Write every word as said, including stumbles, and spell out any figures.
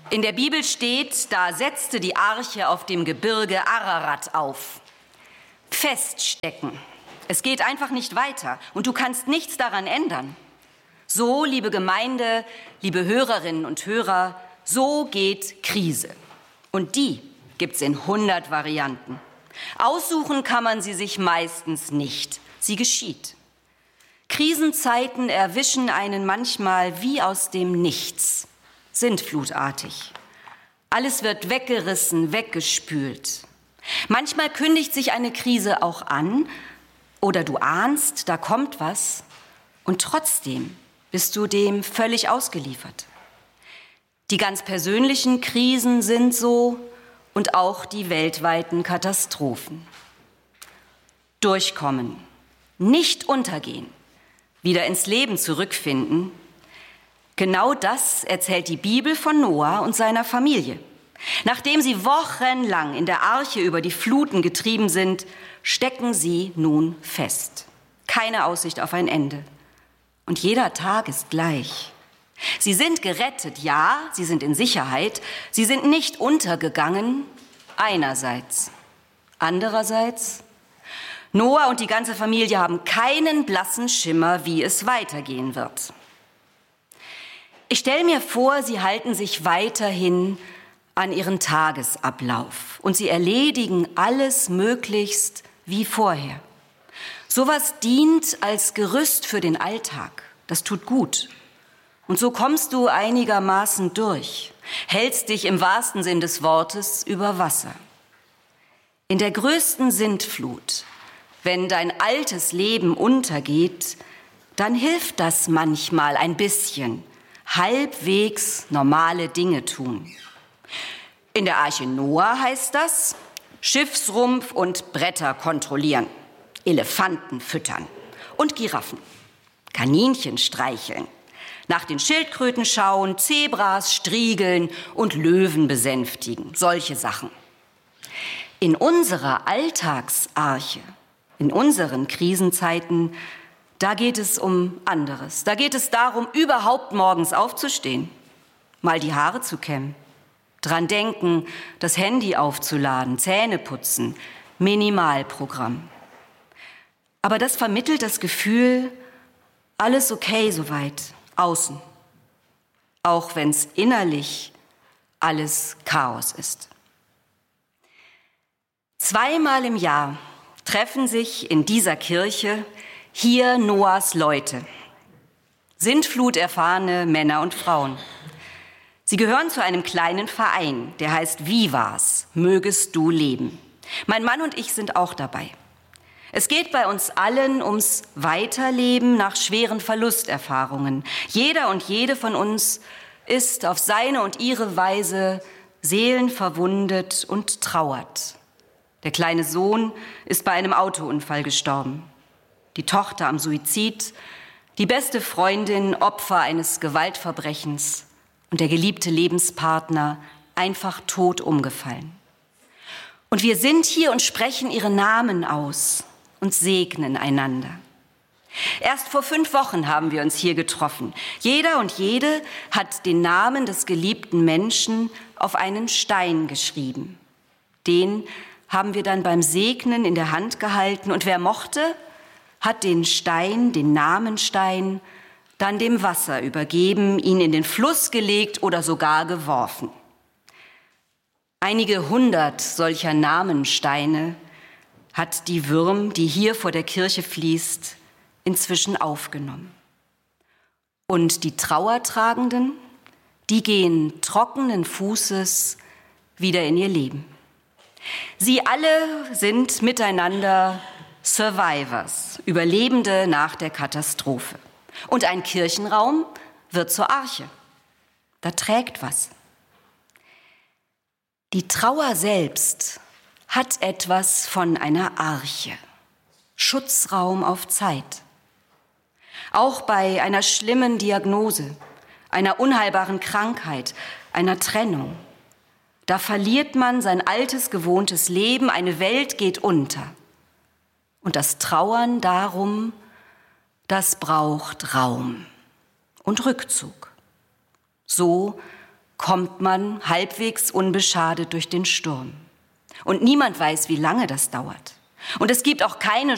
In der Bibel steht, da setzte die Arche auf dem Gebirge Ararat auf. Feststecken. Es geht einfach nicht weiter und du kannst nichts daran ändern. So, liebe Gemeinde, liebe Hörerinnen und Hörer, so geht Krise. Und die gibt's in hundert Varianten. Aussuchen kann man sie sich meistens nicht. Sie geschieht. Krisenzeiten erwischen einen manchmal wie aus dem Nichts, sintflutartig. Alles wird weggerissen, weggespült. Manchmal kündigt sich eine Krise auch an oder du ahnst, da kommt was und trotzdem bist du dem völlig ausgeliefert. Die ganz persönlichen Krisen sind so und auch die weltweiten Katastrophen. Durchkommen, nicht untergehen, wieder ins Leben zurückfinden. Genau das erzählt die Bibel von Noah und seiner Familie. Nachdem sie wochenlang in der Arche über die Fluten getrieben sind, stecken sie nun fest. Keine Aussicht auf ein Ende. Und jeder Tag ist gleich. Sie sind gerettet, ja, sie sind in Sicherheit. Sie sind nicht untergegangen, einerseits. Andererseits, Noah und die ganze Familie haben keinen blassen Schimmer, wie es weitergehen wird. Ich stelle mir vor, sie halten sich weiterhin an ihren Tagesablauf und sie erledigen alles möglichst wie vorher. Sowas dient als Gerüst für den Alltag. Das tut gut. Und so kommst du einigermaßen durch, hältst dich im wahrsten Sinn des Wortes über Wasser. In der größten Sintflut, wenn dein altes Leben untergeht, dann hilft das manchmal ein bisschen, halbwegs normale Dinge tun. In der Arche Noah heißt das, Schiffsrumpf und Bretter kontrollieren, Elefanten füttern und Giraffen, Kaninchen streicheln, nach den Schildkröten schauen, Zebras striegeln und Löwen besänftigen, solche Sachen. In unserer Alltagsarche, in unseren Krisenzeiten, da geht es um anderes. Da geht es darum, überhaupt morgens aufzustehen, mal die Haare zu kämmen, dran denken, das Handy aufzuladen, Zähne putzen, Minimalprogramm. Aber das vermittelt das Gefühl, alles okay soweit, außen. Auch wenn es innerlich alles Chaos ist. Zweimal im Jahr treffen sich in dieser Kirche hier Noahs Leute, sintfluterfahrene Männer und Frauen. Sie gehören zu einem kleinen Verein, der heißt Vivas, mögest du leben. Mein Mann und ich sind auch dabei. Es geht bei uns allen ums Weiterleben nach schweren Verlusterfahrungen. Jeder und jede von uns ist auf seine und ihre Weise seelenverwundet und trauert. Der kleine Sohn ist bei einem Autounfall gestorben. Die Tochter am Suizid, die beste Freundin Opfer eines Gewaltverbrechens und der geliebte Lebenspartner einfach tot umgefallen. Und wir sind hier und sprechen ihre Namen aus und segnen einander. Erst vor fünf Wochen haben wir uns hier getroffen. Jeder und jede hat den Namen des geliebten Menschen auf einen Stein geschrieben. Den haben wir dann beim Segnen in der Hand gehalten und wer mochte, hat den Stein, den Namenstein, dann dem Wasser übergeben, ihn in den Fluss gelegt oder sogar geworfen. Einige hundert solcher Namensteine hat die Würm, die hier vor der Kirche fließt, inzwischen aufgenommen. Und die Trauertragenden, die gehen trockenen Fußes wieder in ihr Leben. Sie alle sind miteinander Survivors, Überlebende nach der Katastrophe. Und ein Kirchenraum wird zur Arche. Da trägt was. Die Trauer selbst hat etwas von einer Arche. Schutzraum auf Zeit. Auch bei einer schlimmen Diagnose, einer unheilbaren Krankheit, einer Trennung. Da verliert man sein altes, gewohntes Leben, eine Welt geht unter. Und das Trauern darum, das braucht Raum und Rückzug. So kommt man halbwegs unbeschadet durch den Sturm. Und niemand weiß, wie lange das dauert. Und es gibt auch keine